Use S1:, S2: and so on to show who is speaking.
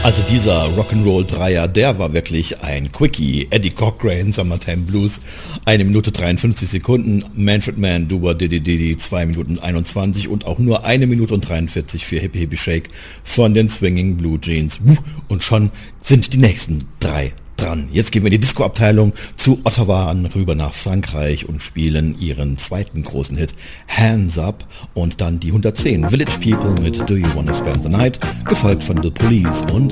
S1: Also dieser Rock'n'Roll-Dreier, der war wirklich ein Quickie. Eddie Cochran, Summertime Blues, 1 Minute 53 Sekunden. Manfred Mann, Duba Diddy Diddy, 2 Minuten 21 und auch nur 1 Minute und 43 für Hippie Hippie Shake von den Swinging Blue Jeans. Und schon sind die nächsten 3 dran. Jetzt gehen wir in die Disco-Abteilung zu Ottawa rüber nach Frankreich und spielen ihren zweiten großen Hit Hands Up und dann die 110 Village People mit Do You Wanna Spend the Night, gefolgt von The Police und